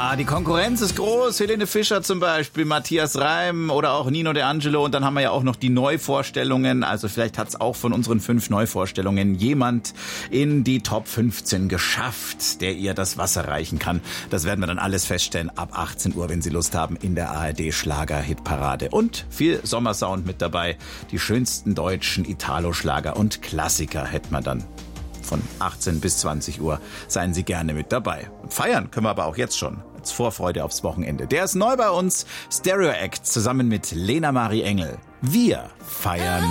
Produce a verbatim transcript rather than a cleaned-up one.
Ja, die Konkurrenz ist groß. Helene Fischer zum Beispiel, Matthias Reim oder auch Nino De Angelo. Und dann haben wir ja auch noch die Neuvorstellungen. Also vielleicht hat's auch von unseren fünf Neuvorstellungen jemand in die Top fünfzehn geschafft, der ihr das Wasser reichen kann. Das werden wir dann alles feststellen ab achtzehn Uhr, wenn Sie Lust haben, in der A R D Schlager-Hitparade. Und viel Sommersound mit dabei. Die schönsten deutschen Italo-Schlager und Klassiker hätten wir dann. Von achtzehn bis zwanzig Uhr seien Sie gerne mit dabei. Und feiern können wir aber auch jetzt schon, als Vorfreude aufs Wochenende. Der ist neu bei uns, Stereo Act, zusammen mit Lena Marie Engel. Wir feiern